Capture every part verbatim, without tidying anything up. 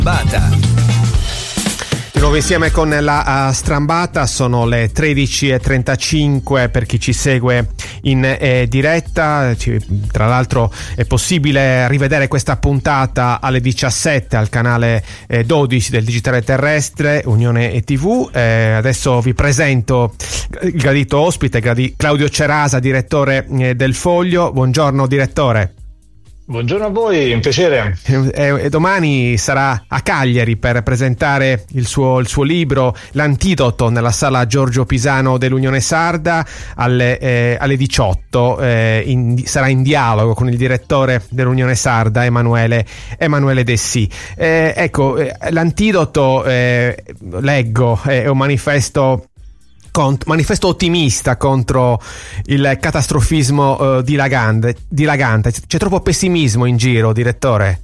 Bata. Di nuovo insieme con la uh, Strambata, sono le tredici e trentacinque per chi ci segue in eh, diretta. Ci, tra l'altro è possibile rivedere questa puntata alle diciassette al canale eh, dodici del Digitale Terrestre Unione tivù. Eh, adesso vi presento il gradito ospite, gradi- Claudio Cerasa, direttore eh, del Foglio. Buongiorno direttore. Buongiorno a voi, un piacere. E, e domani sarà a Cagliari per presentare il suo, il suo libro L'Antidoto nella sala Giorgio Pisano dell'Unione Sarda alle, eh, alle diciotto. Eh, in, sarà in dialogo con il direttore dell'Unione Sarda, Emanuele, Emanuele Dessì. Eh, ecco, eh, l'Antidoto, eh, leggo, è un manifesto Cont- manifesto ottimista contro il catastrofismo uh, dilagante, dilagante. C'è troppo pessimismo in giro, direttore?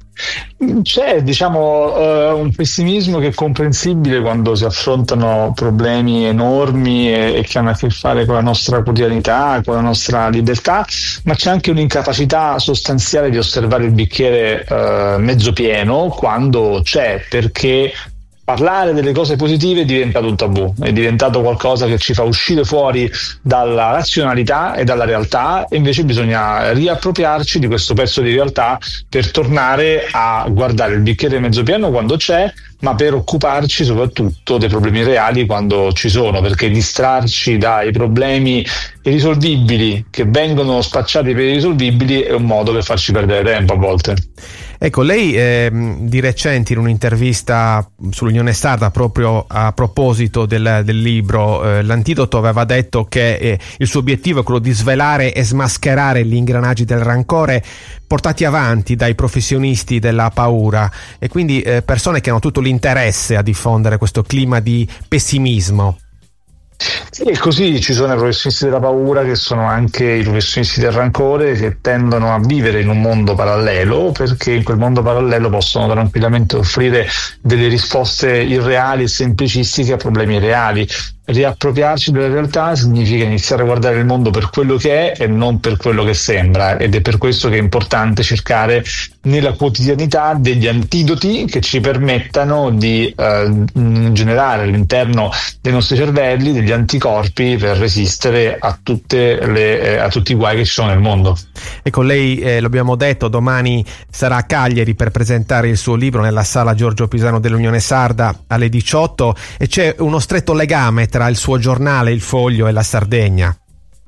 C'è, diciamo, uh, un pessimismo che è comprensibile quando si affrontano problemi enormi e, e che hanno a che fare con la nostra quotidianità, con la nostra libertà, ma c'è anche un'incapacità sostanziale di osservare il bicchiere uh, mezzo pieno quando c'è, perché parlare delle cose positive è diventato un tabù, è diventato qualcosa che ci fa uscire fuori dalla razionalità e dalla realtà, e invece bisogna riappropriarci di questo pezzo di realtà per tornare a guardare il bicchiere mezzo pieno quando c'è, ma per occuparci soprattutto dei problemi reali quando ci sono, perché distrarci dai problemi irrisolvibili che vengono spacciati per irrisolvibili è un modo per farci perdere tempo a volte. Ecco, lei eh, di recente in un'intervista sull'Unione Sarda, proprio a proposito del, del libro eh, L'Antidoto, aveva detto che eh, il suo obiettivo è quello di svelare e smascherare gli ingranaggi del rancore portati avanti dai professionisti della paura, e quindi eh, persone che hanno tutto l'interesse a diffondere questo clima di pessimismo. Sì, è così. Ci sono i professionisti della paura che sono anche i professionisti del rancore, che tendono a vivere in un mondo parallelo, perché in quel mondo parallelo possono tranquillamente offrire delle risposte irreali e semplicistiche a problemi reali. Riappropriarci della realtà significa iniziare a guardare il mondo per quello che è e non per quello che sembra, ed è per questo che è importante cercare nella quotidianità degli antidoti che ci permettano di eh, generare all'interno dei nostri cervelli degli anticorpi per resistere a tutte le eh, a tutti i guai che ci sono nel mondo. Ecco, lei eh, lo abbiamo detto, domani sarà a Cagliari per presentare il suo libro nella sala Giorgio Pisano dell'Unione Sarda alle diciotto, e c'è uno stretto legame tra il suo giornale, il Foglio, e la Sardegna.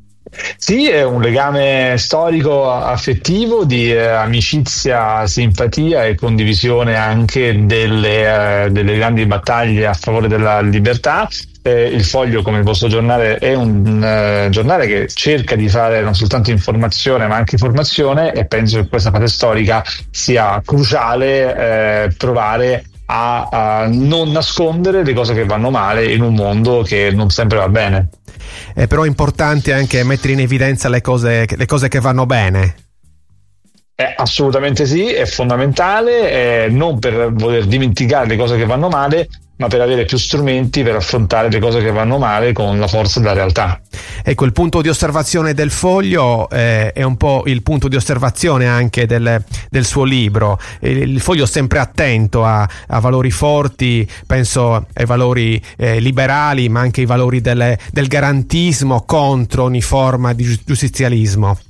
Sì, è un legame storico, affettivo, di eh, amicizia, simpatia e condivisione anche delle, eh, delle grandi battaglie a favore della libertà. Eh, il Foglio, come il vostro giornale, è un eh, giornale che cerca di fare non soltanto informazione ma anche formazione, e penso che questa fase storica sia cruciale eh, provare a, a non nascondere le cose che vanno male in un mondo che non sempre va bene. È però importante anche mettere in evidenza le cose, le cose che vanno bene. Eh, assolutamente sì, è fondamentale, eh, non per voler dimenticare le cose che vanno male, ma per avere più strumenti per affrontare le cose che vanno male con la forza della realtà. Ecco, il punto di osservazione del Foglio eh, è un po' il punto di osservazione anche del, del suo libro. Il, il Foglio è sempre attento a, a valori forti, penso ai valori eh, liberali, ma anche ai valori del, del garantismo contro ogni forma di giustizialismo.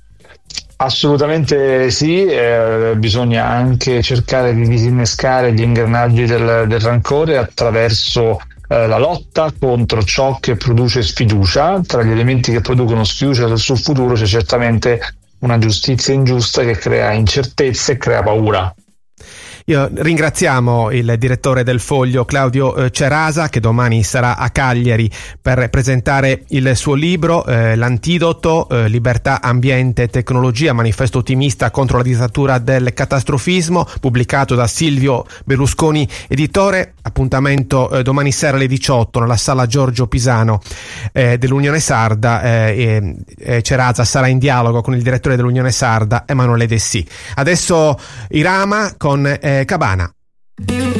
Assolutamente sì, eh, bisogna anche cercare di disinnescare gli ingranaggi del, del rancore attraverso eh, la lotta contro ciò che produce sfiducia. Tra gli elementi che producono sfiducia sul futuro c'è certamente una giustizia ingiusta che crea incertezze e crea paura. Io ringraziamo il direttore del Foglio, Claudio Cerasa, che domani sarà a Cagliari per presentare il suo libro eh, L'Antidoto, eh, Libertà, Ambiente e Tecnologia, manifesto ottimista contro la dittatura del catastrofismo, pubblicato da Silvio Berlusconi editore. Appuntamento eh, domani sera alle diciotto nella sala Giorgio Pisano eh, dell'Unione Sarda. eh, eh, Cerasa sarà in dialogo con il direttore dell'Unione Sarda, Emanuele Dessì. Adesso Irama con eh, Cabana.